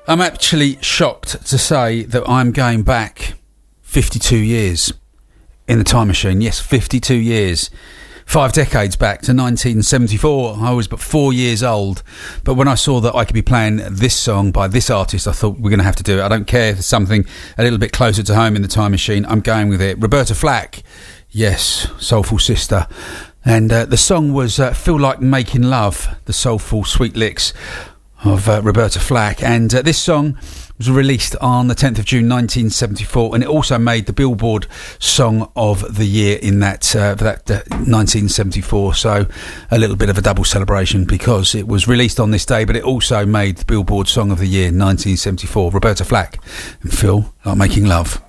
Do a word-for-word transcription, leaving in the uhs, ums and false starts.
I'm actually shocked to say that I'm going back fifty-two years in the time machine. Yes, fifty-two years. Five decades back to nineteen seventy-four. I was but four years old. But when I saw that I could be playing this song by this artist, I thought we're going to have to do it. I don't care if it's something a little bit closer to home in the time machine. I'm going with it. Roberta Flack. Yes, Soulful Sister. And uh, the song was uh, Feel Like Making Love, the soulful sweet licks of uh, Roberta Flack. And uh, this song was released on the tenth of June nineteen seventy-four, and it also made the Billboard Song of the Year in that uh, that uh, nineteen seventy-four. So a little bit of a double celebration because it was released on this day, but it also made the Billboard Song of the Year in nineteen seventy-four. Roberta Flack and Feel Like Making Love.